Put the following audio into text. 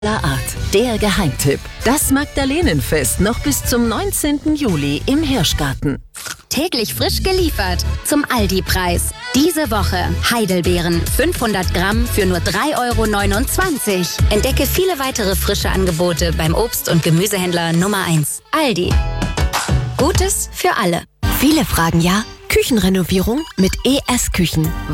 Art. Der Geheimtipp. Das Magdalenenfest noch bis zum 19. Juli im Hirschgarten. Täglich frisch geliefert zum Aldi-Preis. Diese Woche Heidelbeeren 500 Gramm für nur 3,29 €. Entdecke viele weitere frische Angebote beim Obst- und Gemüsehändler Nummer 1. Aldi. Gutes für alle. Viele fragen ja, Küchenrenovierung mit ES Küchen.